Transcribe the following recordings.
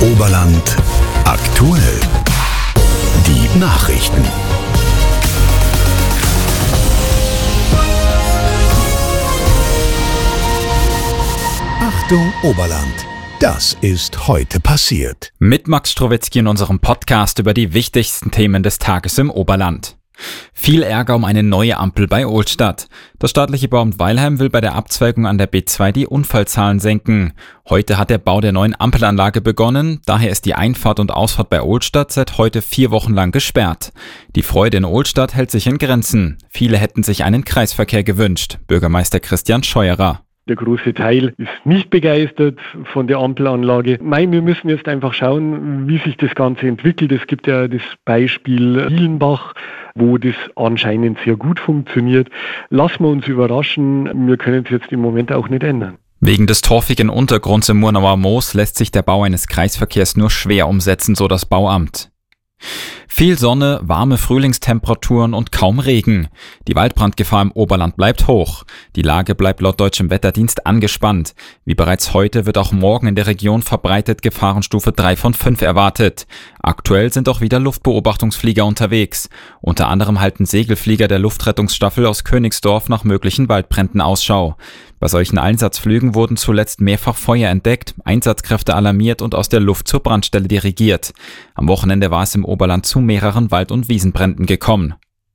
Oberland aktuell. Die Nachrichten. Achtung Oberland. Das ist heute passiert. Mit Max Strowetzky in unserem Podcast über die wichtigsten Themen des Tages im Oberland. Viel Ärger um eine neue Ampel bei Ohlstadt. Das staatliche Bauamt Weilheim will bei der Abzweigung an der B2 die Unfallzahlen senken. Heute hat der Bau der neuen Ampelanlage begonnen, daher ist die Einfahrt und Ausfahrt bei Ohlstadt seit heute 4 Wochen lang gesperrt. Die Freude in Ohlstadt hält sich in Grenzen. Viele hätten sich einen Kreisverkehr gewünscht. Bürgermeister Christian Scheuerer. Der große Teil ist nicht begeistert von der Ampelanlage. Wir müssen jetzt einfach schauen, wie sich das Ganze entwickelt. Es gibt ja das Beispiel Hielenbach, wo das anscheinend sehr gut funktioniert. Lassen wir uns überraschen. Wir können es jetzt im Moment auch nicht ändern. Wegen des torfigen Untergrunds im Murnauer Moos lässt sich der Bau eines Kreisverkehrs nur schwer umsetzen, so das Bauamt. Viel Sonne, warme Frühlingstemperaturen und kaum Regen. Die Waldbrandgefahr im Oberland bleibt hoch. Die Lage bleibt laut Deutschem Wetterdienst angespannt. Wie bereits heute wird auch morgen in der Region verbreitet Gefahrenstufe 3 von 5 erwartet. Aktuell sind auch wieder Luftbeobachtungsflieger unterwegs. Unter anderem halten Segelflieger der Luftrettungsstaffel aus Königsdorf nach möglichen Waldbränden Ausschau. Bei solchen Einsatzflügen wurden zuletzt mehrfach Feuer entdeckt, Einsatzkräfte alarmiert und aus der Luft zur Brandstelle dirigiert. Am Wochenende war es im Oberland zu mehreren Wald- und Wiesenbränden gekommen.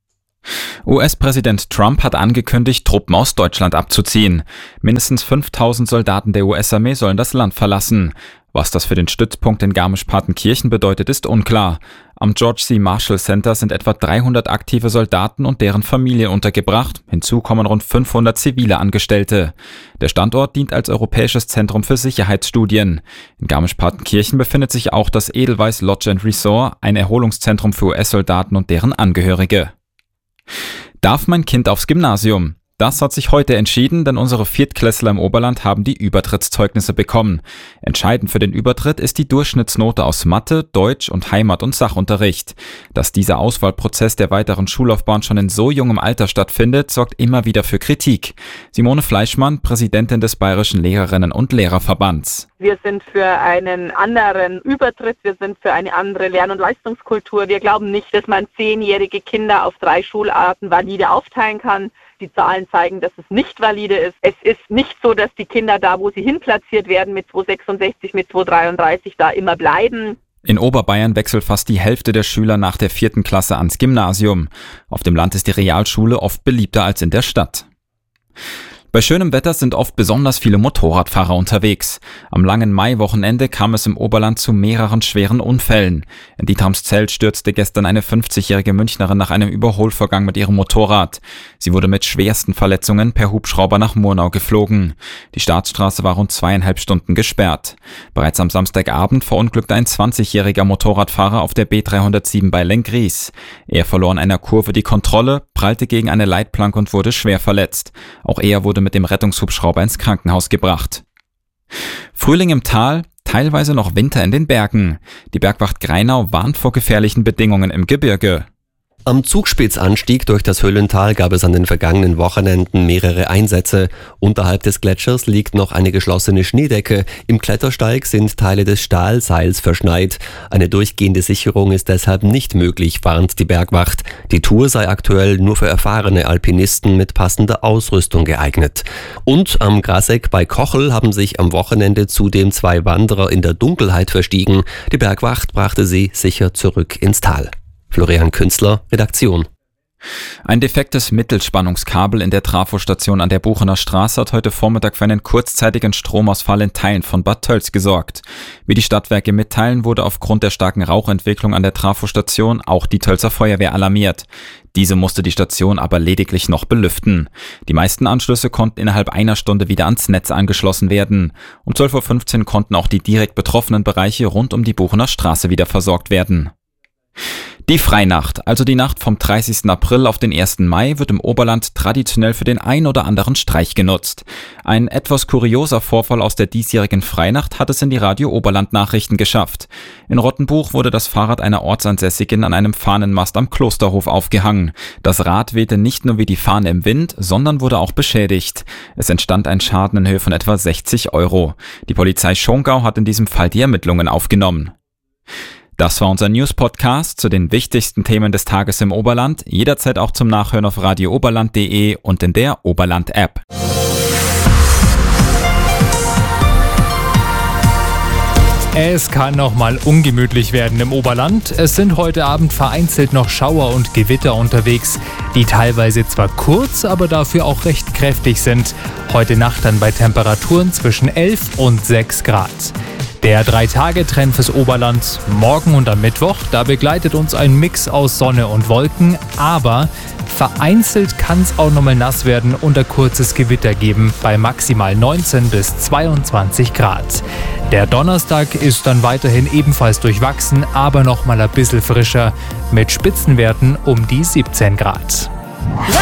US-Präsident Trump hat angekündigt, Truppen aus Deutschland abzuziehen. Mindestens 5.000 Soldaten der US-Armee sollen das Land verlassen. Was das für den Stützpunkt in Garmisch-Partenkirchen bedeutet, ist unklar. Am George C. Marshall Center sind etwa 300 aktive Soldaten und deren Familien untergebracht. Hinzu kommen rund 500 zivile Angestellte. Der Standort dient als europäisches Zentrum für Sicherheitsstudien. In Garmisch-Partenkirchen befindet sich auch das Edelweiss Lodge and Resort, ein Erholungszentrum für US-Soldaten und deren Angehörige. Darf mein Kind aufs Gymnasium? Das hat sich heute entschieden, denn unsere Viertklässler im Oberland haben die Übertrittszeugnisse bekommen. Entscheidend für den Übertritt ist die Durchschnittsnote aus Mathe, Deutsch und Heimat- und Sachunterricht. Dass dieser Auswahlprozess der weiteren Schullaufbahn schon in so jungem Alter stattfindet, sorgt immer wieder für Kritik. Simone Fleischmann, Präsidentin des Bayerischen Lehrerinnen- und Lehrerverbands. Wir sind für einen anderen Übertritt, wir sind für eine andere Lern- und Leistungskultur. Wir glauben nicht, dass man 10-jährige Kinder auf 3 Schularten valide aufteilen kann. Die Zahlen zeigen, dass es nicht valide ist. Es ist nicht so, dass die Kinder da, wo sie hinplatziert werden, mit 266, mit 233 da immer bleiben. In Oberbayern wechselt fast die Hälfte der Schüler nach der 4. Klasse ans Gymnasium. Auf dem Land ist die Realschule oft beliebter als in der Stadt. Bei schönem Wetter sind oft besonders viele Motorradfahrer unterwegs. Am langen Maiwochenende kam es im Oberland zu mehreren schweren Unfällen. In Dietramszelt stürzte gestern eine 50-jährige Münchnerin nach einem Überholvorgang mit ihrem Motorrad. Sie wurde mit schwersten Verletzungen per Hubschrauber nach Murnau geflogen. Die Staatsstraße war rund 2,5 Stunden gesperrt. Bereits am Samstagabend verunglückte ein 20-jähriger Motorradfahrer auf der B307 bei Lenggries. Er verlor in einer Kurve die Kontrolle, prallte gegen eine Leitplanke und wurde schwer verletzt. Auch er wurde mit dem Rettungshubschrauber ins Krankenhaus gebracht. Frühling im Tal, teilweise noch Winter in den Bergen. Die Bergwacht Greinau warnt vor gefährlichen Bedingungen im Gebirge. Am Zugspitzanstieg durch das Höllental gab es an den vergangenen Wochenenden mehrere Einsätze. Unterhalb des Gletschers liegt noch eine geschlossene Schneedecke. Im Klettersteig sind Teile des Stahlseils verschneit. Eine durchgehende Sicherung ist deshalb nicht möglich, warnt die Bergwacht. Die Tour sei aktuell nur für erfahrene Alpinisten mit passender Ausrüstung geeignet. Und am Grasegg bei Kochel haben sich am Wochenende zudem 2 Wanderer in der Dunkelheit verstiegen. Die Bergwacht brachte sie sicher zurück ins Tal. Florian Künstler, Redaktion. Ein defektes Mittelspannungskabel in der Trafostation an der Buchener Straße hat heute Vormittag für einen kurzzeitigen Stromausfall in Teilen von Bad Tölz gesorgt. Wie die Stadtwerke mitteilen, wurde aufgrund der starken Rauchentwicklung an der Trafostation auch die Tölzer Feuerwehr alarmiert. Diese musste die Station aber lediglich noch belüften. Die meisten Anschlüsse konnten innerhalb einer Stunde wieder ans Netz angeschlossen werden. Um 12:15 Uhr konnten auch die direkt betroffenen Bereiche rund um die Buchener Straße wieder versorgt werden. Die Freinacht, also die Nacht vom 30. April auf den 1. Mai, wird im Oberland traditionell für den ein oder anderen Streich genutzt. Ein etwas kurioser Vorfall aus der diesjährigen Freinacht hat es in die Radio Oberland Nachrichten geschafft. In Rottenbuch wurde das Fahrrad einer Ortsansässigen an einem Fahnenmast am Klosterhof aufgehangen. Das Rad wehte nicht nur wie die Fahne im Wind, sondern wurde auch beschädigt. Es entstand ein Schaden in Höhe von etwa 60 €. Die Polizei Schongau hat in diesem Fall die Ermittlungen aufgenommen. Das war unser News-Podcast zu den wichtigsten Themen des Tages im Oberland. Jederzeit auch zum Nachhören auf radiooberland.de und in der Oberland-App. Es kann noch mal ungemütlich werden im Oberland. Es sind heute Abend vereinzelt noch Schauer und Gewitter unterwegs, die teilweise zwar kurz, aber dafür auch recht kräftig sind. Heute Nacht dann bei Temperaturen zwischen 11 und 6 Grad. Der 3-Tage-Trend fürs Oberland morgen und am Mittwoch, da begleitet uns ein Mix aus Sonne und Wolken, aber vereinzelt kann es auch nochmal nass werden und ein kurzes Gewitter geben bei maximal 19 bis 22 Grad. Der Donnerstag ist dann weiterhin ebenfalls durchwachsen, aber nochmal ein bisschen frischer mit Spitzenwerten um die 17 Grad.